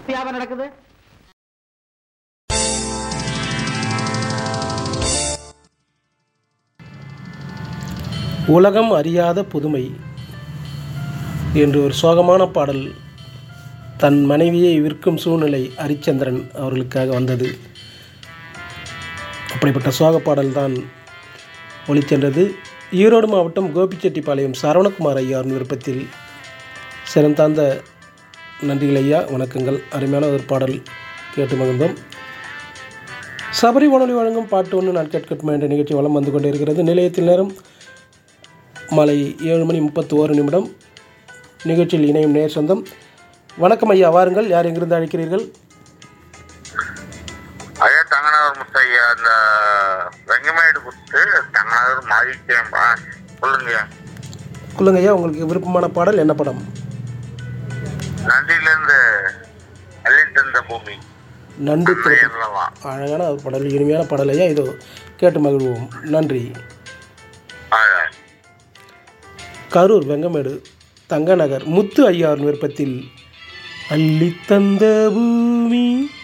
வியாபாரம் நடக்குது. உலகம் அறியாத புதுமை என்று ஒரு சோகமான பாடல் தன் மனைவியை விற்கும் சூழ்நிலை ஹரிச்சந்திரன் அவர்களுக்காக வந்தது. அப்படிப்பட்ட சோக பாடல்தான் ஒளிச்சென்றது. ஈரோடு மாவட்டம் கோபிச்செட்டிப்பாளையம் சரவணகுமார் ஐயாவின் விருப்பத்தில் சிறந்தாந்த நன்றிகள் ஐயா, வணக்கங்கள். அருமையான ஒரு பாடல் கேட்டு மகிழ்ந்தோம். சபரி வானொலி வழங்கும் பாட்டு ஒன்று நான் கேட்கட்டுமா என்ற நிகழ்ச்சி வலம் வந்து கொண்டே இருக்கிறது. நிலையத்தில் நேரம் மாலை 7:31. நிகழ்ச்சியில் இணையும் நேர் சொந்தம். வணக்கம் ஐயா, வாருங்கள். யார் எங்கிருந்து அழைக்கிறீர்கள்? ஐயா தங்கநகர் முத்தையா, அந்த வெங்கமேடு குத்து தங்கநகர் மாறிட்டேன்பா. சொல்லுங்க ஐயா, உங்களுக்கு விருப்பமான பாடல் என்ன படம்? நன்றியிலிருந்து அள்ளித்தந்த பூமி. நன்றி. அழகான ஒரு பாடல், இனிமையான பாடல் ஐயா. இதோ கேட்டு மகிழ்வோம். நன்றி. கரூர் வெங்கமேடு தங்கநகர் முத்து ஐயாவின் விருப்பத்தில் அள்ளித்தந்த பூமி